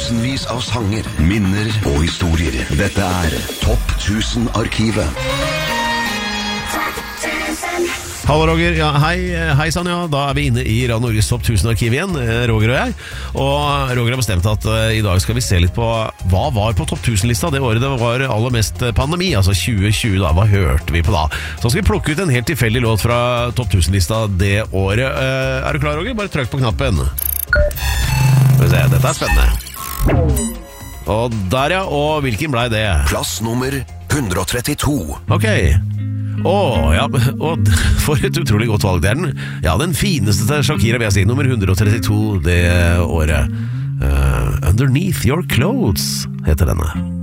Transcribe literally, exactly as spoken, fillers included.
Tusenvis av sanger, minner og historier. Dette er Topp tusen-arkivet. Hallo Roger, ja, hei, hei sann, ja. Da er vi inne i Radio Norges Topp tusen-arkiv igjen, Roger og jeg. Og Roger har bestemt at uh, i dag skal vi se litt på hva var på Topp tusen-lista det året det var aller mest pandemi, altså tjue tjue da. Hva hørte vi på da? Så skal vi plukke ut en helt tilfeldig låt fra Topp tusen-lista det året. Uh, er du klar, Roger? Bare trykk på knappen. Skal vi se, dette er spennende. Og der ja, og hvilken ble det? Plass nummer hundre og trettito. Ok. Åh, ja, og for et utrolig godt valg. Det er den, ja, den fineste til Shakira, vil jeg si, nummer hundre og trettito det året. uh, Underneath Your Clothes heter denne.